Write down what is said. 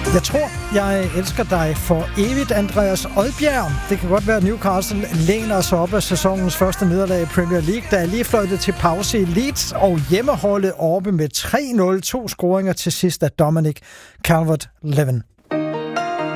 Jeg tror, jeg elsker dig for evigt, Andreas Odbjerg. Det kan godt være, at Newcastle læner sig op af sæsonens første nederlag i Premier League, der er lige fløjtet til pause i Leeds, og hjemmeholdet oppe med 3-0, 2 scoringer til sidst af Dominic Calvert-Lewin.